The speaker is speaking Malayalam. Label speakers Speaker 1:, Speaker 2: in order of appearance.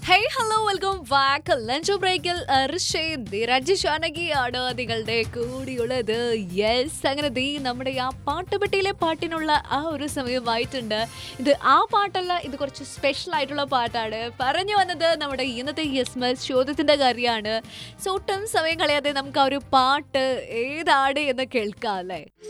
Speaker 1: Hey hello welcome back lunch ബ്രേക്കിൽ ാണ് നിങ്ങളുടെ കൂടിയുള്ളത്. യെസ്, അങ്ങനെ നമ്മുടെ ആ പാട്ടുപെട്ടിയിലെ പാട്ടിനുള്ള ആ ഒരു സമയമായിട്ടുണ്ട്. ഇത് ആ പാട്ടല്ല, ഇത് കുറച്ച് സ്പെഷ്യൽ ആയിട്ടുള്ള പാട്ടാണ്. പറഞ്ഞു വന്നത് നമ്മുടെ ഇന്നത്തെ യെസ്മസ് ചോദ്യത്തിന്റെ കാര്യമാണ്. സോ ഒട്ടും സമയം കളയാതെ നമുക്ക് ആ ഒരു പാട്ട് ഏതാണ് എന്ന് കേൾക്കാം അല്ലേ.